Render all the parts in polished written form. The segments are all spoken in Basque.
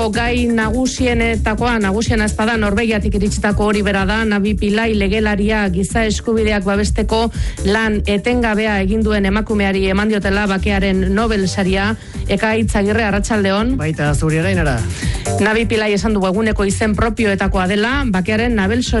Gai nagusiena ez bada Norvegiatik iritsitako hori bera da. Navi Pillay legelaria giza eskubideak babesteko lan etengabea egin duen emakumeari eman diotela bakearen Nobel saria. Ekaitz Agirre, arratsaldeon. Baita zuri gainera. Navi Pillay esan du eguneko izen propioetakoa dela, bakearen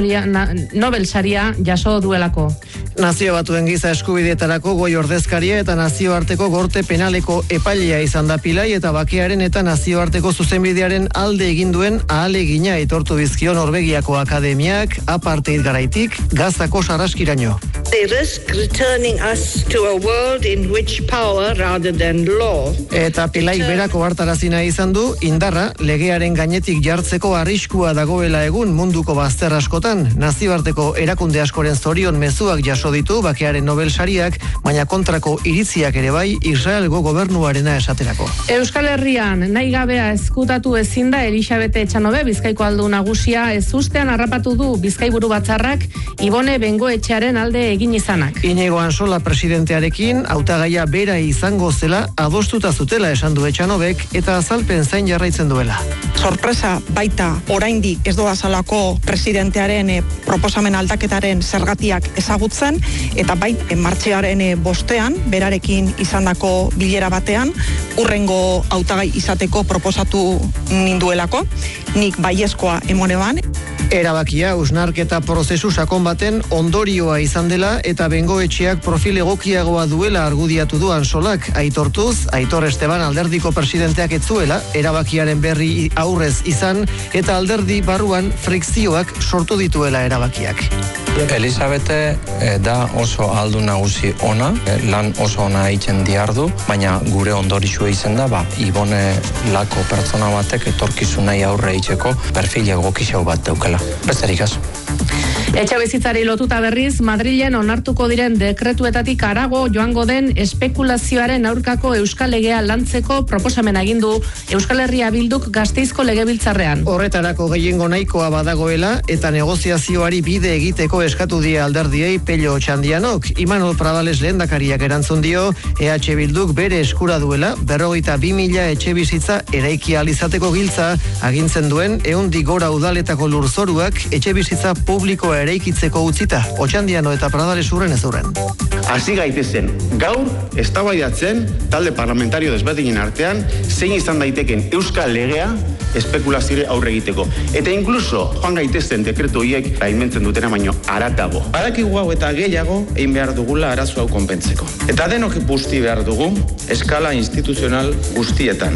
Nobel saria jaso duelako. Nazio Batuen giza eskubidietarako goi ordezkaria eta nazioarteko gorte penaleko epailea izan da Pillay eta bakearen eta nazioarteko zuzenbidearen alde egin duen ahalegina aitortu bizkio Norvegiako akademiak apartheid garaitik Gazako sarraskiraino. They risk returning us to a world in which power rather than law. Eta Pillay berako hartarazina izan du indarra legearen gainetik jartzeko arriskua dagoela egun munduko bazter askotan. Nazioarteko erakunde askoren zorion mezuak jaso ditu bakearen Nobel sariak, baina kontrako iritziak ere bai Israelgo gobernuarena esaterako. Euskal Herrian nahi gabea ezkutatu ezin da. Elisabete Etxanobe, Bizkaiko aldu nagusia, ezustean harrapatu du Bizkaiburu batzarrak Ibone Bengoetxearen alde egin izanak. Iñigo Ansola presidentearekin hautagaia bera izango zela adostuta zutela esan du Etxanobek eta azalpen zain jarraitzen duela. Sorpresa baita oraindik ez doazalako presidentearen proposamen aldaketaren zergatiak ezagutzen eta martxearen bostean berarekin izandako bilera batean hurrengo hautagai izateko proposatu ninduelako, nik baiezkoa emoneban. Erabakia hausnarketa prozesu sakon baten ondorioa izan dela eta Bengoetxeak profil egokiagoa duela argudiatu du Ansolak, aitortuz Aitor Esteban alderdiko presidenteak ez zuela erabakiaren berri aurrez izan eta alderdi barruan frikzioak sortu dituela erabakiak. Elisabete da oso aldu nagusi ona, lan oso ona egiten diardu, baina gure ondorizua izan da, Ibone lako pertsona batek etorkizunai aurre egiteko perfil egokixau bat daukela. Besterik az. Etxebizitzari lotuta berriz, Madrilen onartuko diren dekretuetatik harago joango den espekulazioaren aurkako Euskal Legea lantzeko proposamena egin du Euskal Herria Bilduk Gasteizko Legebiltzarrean. Horretarako gehiengo nahikoa badagoela eta negoziazioari bide egiteko eskatu die alderdiei Pello Otxandianok. Imanol Pradales lehendakariak erantzun dio EH Bilduk bere eskura duela 22.000 etxebizitza eraiki ahal izateko giltza agintzen duen 100 gora udaletako lurzoruak etxebizitza publikoa eraikitzeko utzita. Otxandiano eta Pradales urren ez urren. Hasi gaitezen gaur eztabaidatzen talde parlamentario desberdinen artean zein izan daiteken Euskal Legea espekulaziore aurre egiteko. Eta inkluso joan gaitezen dekretu horiek baimentzen dutena baino haratago. Badakigu hau eta gehiago egin behar dugula arazo hau konpentzeko. Eta denok busti behar dugu eskala instituzional guztietan.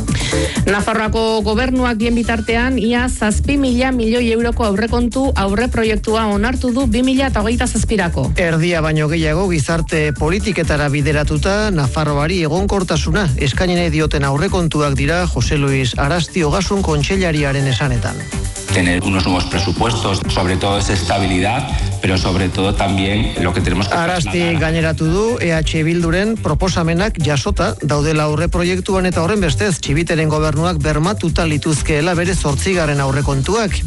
Nafarroako gobernuak bien bitartean ia 7.000 milioi euroko aurrekontu aurreproiektua onartu du 2027rako. Erdia baino gehiago gizarte politiketara bideratuta Nafarroari egonkortasuna eskaini nahi dioten aurrekontuak dira Jose Luis Arasti Ogasun kontseilariaren esanetan. Tener unos nuevos presupuestos, sobre todo es estabilidad, pero sobre todo también lo que tenemos que Arasti gaineratu du EH Bilduren proposamenak jasota daudela aurre proiektuan eta horren bestez Txibiteren gobernuak bermatuta lituzkeela bere 8. aurrekontuak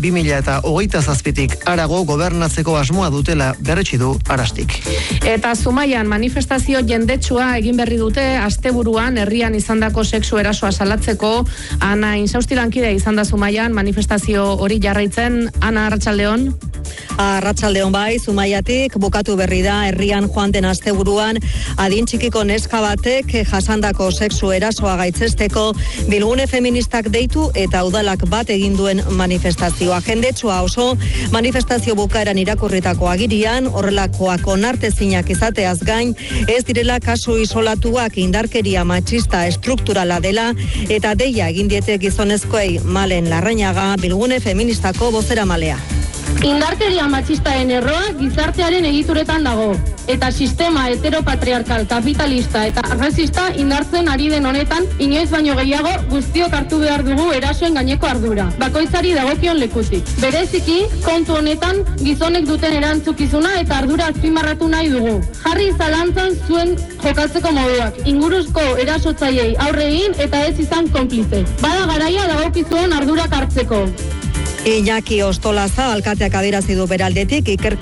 2027tik harago gobernatzeko asmoa dutela berretsi du Arastik. Eta Zumaian manifestazio jendetsua egin berri dute asteburuan herrian izandako sexu erasoa salatzeko. Ana Insaustilankide izan da Zumaian manifestazio hori jarraitzen. Ana, arratsaldeon. Arratsaldeon bai, Zumaiatik bukatu berri da herrian joan den asteburuan adin txikiko neska batek jasandako sexu erasoa gaitzesteko bilgune feministak deitu eta udalak bat egin duen manifestazioa. Jendetsua oso manifestazio bukaeran irakurritako agirian horrelakoak onartezinak izateaz gain ez direla kasu isolatuak indarkeria matxista estrukturala dela eta deia egin diete gizonezkoei. Malen Larrañaga, bilgune feministako bozeramalea. Indarkeria matxistaen erroa gizartearen egituretan dago, eta sistema heteropatriarkal kapitalista eta arrazista indartzen ari den honetan, inoiz baino gehiago guztiok hartu behar dugu erasoen gaineko ardura, bakoitzari dagokion lekutik. Bereziki, kontu honetan gizonek duten erantzukizuna eta ardura azpimarratu nahi dugu. Jarri zalantzan zuen jokatzeko moduak, inguruzko erasotzaileei aurre egin eta ez izan konplize. Bada garaia dagokizuen ardurak hartzeko. Iñaki Ostolaza alkateak adierazi du beraldetik